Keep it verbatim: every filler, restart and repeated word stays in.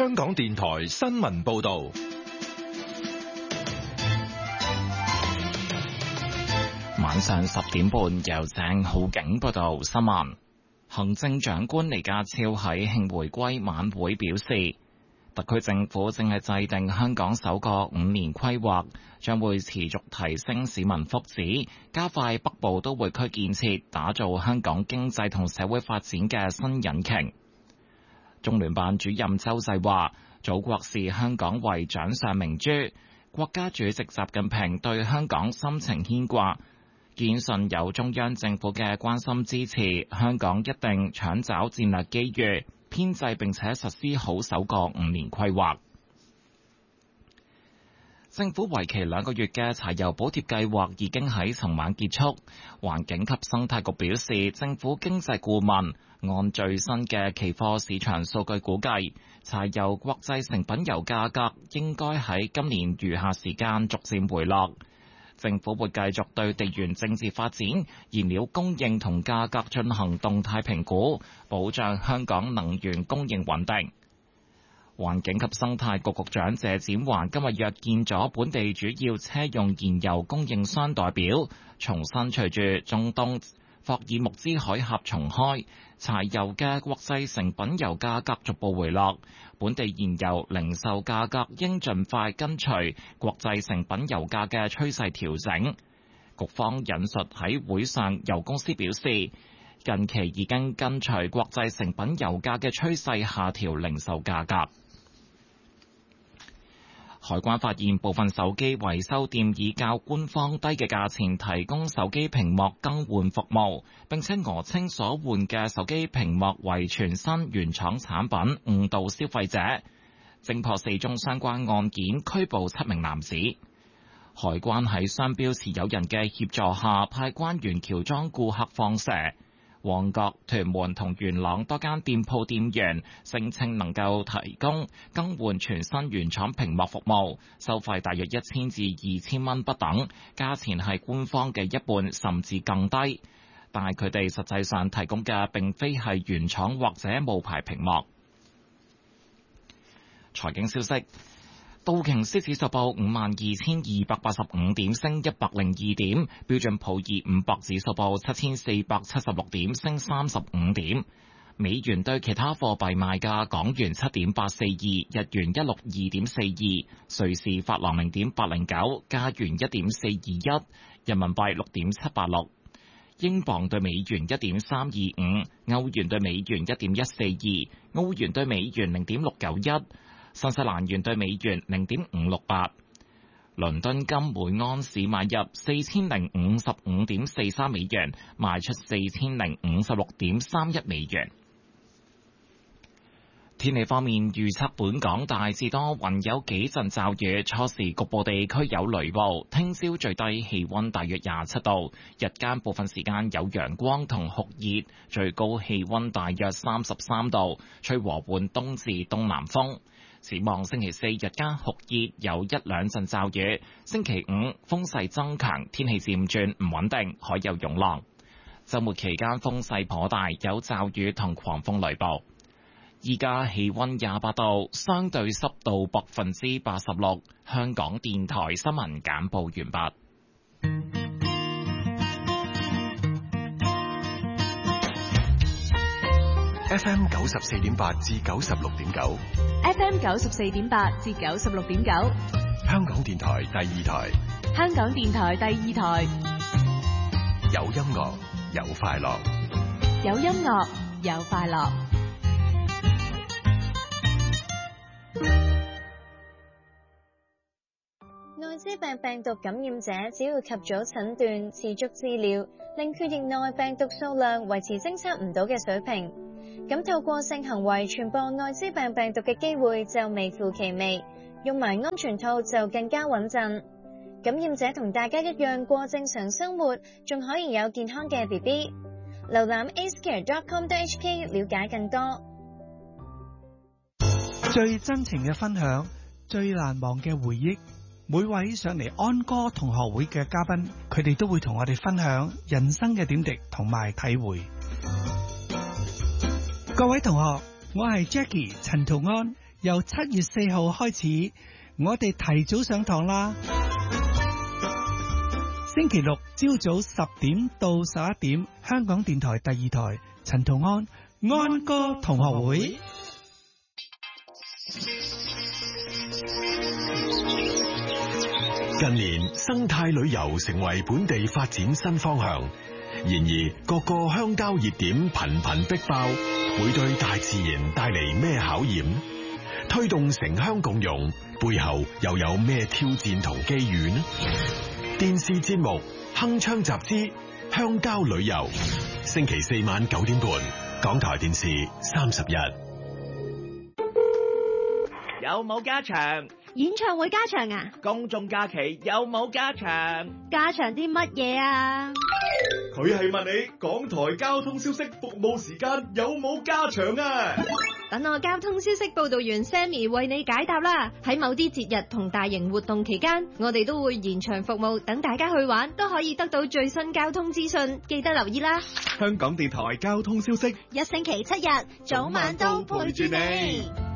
香港電台新聞報道。 晚上十點半，由鄭浩景報道新聞。行政長官李家超喺慶回歸晚會表示，特區政府正係制定香港首個五年規劃，將會持續提升市民福祉，加快北部都會區建設，打造香港經濟同社會發展嘅新引擎。中聯辦主任周濟話，祖國視香港為掌上明珠，國家主席習近平對香港深情牽掛，堅信有中央政府嘅關心支持，香港一定搶找戰略機遇，編製並且實施好首個五年規劃。政府為期兩個月嘅柴油補貼計劃已經喺尋晚結束。環境及生態局表示，政府經濟顧問按最新嘅期貨市場數據估計，柴油國際成品油價格應該喺今年餘下時間逐漸回落。政府會繼續對地緣政治發展、燃料供應同價格進行動態評估，保障香港能源供應穩定。環境及生態局局長謝展寰今日約見咗本地主要車用燃油供應商代表，重申隨住中東霍爾木茲海峽重開，柴油嘅國際成品油價格逐步回落，本地燃油零售價格應盡快跟隨國際成品油價嘅趨勢調整。局方引述喺會上油公司表示，近期已經跟隨國際成品油價嘅趨勢下調零售價格。海關發現部分手機維修店以較官方低嘅價錢提供手機屏幕更換服務，並且訛稱所換嘅手機屏幕為全新原廠產品，誤導消費者。偵破四宗相關案件，拘捕七名男子。海關喺商標持有人嘅協助下，派關員喬裝顧客放蛇。旺角、屯門同元朗多間店鋪店員聲稱能夠提供更換全新原廠屏幕服務，收費大約一千至二千蚊不等，價錢係官方嘅一半甚至更低。但係佢哋實際上提供嘅並非係原廠或者冒牌屏幕。財經消息。道瓊斯指數報五萬二千二百八十五點，升一百零二點；標準普爾五百指數報七千四百七十六點，升三十五點。美元對其他貨幣賣價：港元七點八四二，日元一六二點四二，瑞士法郎零點八零九，加元一點四二一，人民幣六點七八六，英鎊對美元一點三二五，歐元對美元一點一四二，澳元對美元零點六九一。新西蘭元對美元零點五六八，倫敦金每安士買入四千零五十五點四三美元，賣出四千零五十六點三一美元。天氣方面，預測本港大致多雲，有幾陣驟雨，初時局部地區有雷暴。聽朝最低氣溫大約廿七度，日間部分時間有陽光同酷熱，最高氣溫大約三十三度，吹和緩東至東南風。展望星期四日間酷熱，有一兩陣驟雨。星期五風勢增強，天氣漸轉唔穩定，海有湧浪。週末期間風勢頗大，有驟雨同狂風雷暴。依家氣溫廿八度，相對濕度百分之八十六。香港電台新聞簡報完畢。 F M 九十四點八至九十六點九 ，F M 九十四點八至九十六點九， 香港電台第二台， 香港電台第二台， 有音樂有快樂， 有音樂有快樂。 艾滋病病毒感染者只要及早診斷、持續治療，令血液內病毒數量維持偵測唔到嘅水平，咁透過性行為傳播艾滋病病毒嘅機會就微乎其微，用埋安全套就更加穩陣。感染者同大家一樣過正常生活，仲可以有健康嘅 B B。瀏覽 a c e c a r e dot com dot h k 了解更多。 最真情嘅分享，最難忘嘅回憶。每位上嚟安歌同學會嘅嘉賓，佢哋都會同我哋分享人生嘅點滴同埋體會。各位同學，我係 Jackie 陳圖安， 由七月四號開始，我哋提早上堂啦。星期六朝早十點到十一點，香港電台第二台陳同安安歌同學會。 近年生態旅遊成為本地發展新方向，然而各個鄉郊熱點頻頻逼爆，會對大自然帶嚟咩考驗？推動城鄉共融背後又有咩挑戰同機遇呢？電視節目鏗鏘集之鄉郊旅遊，星期四晚九點半，港台電視三十一。 有冇加場？ 演唱會加場啊？ 公眾假期有冇加場？ 加場啲乜嘢啊？ 佢係問你港台交通消息服務時間有冇加場啊？ 等我交通消息報道員 Sammy 為你解答啦。喺某啲節日同大型活動期間，我哋都會延長服務，等大家去玩都可以得到最新交通資訊，記得留意啦。 香港電台交通消息， 一星期七日，早晚都陪住你。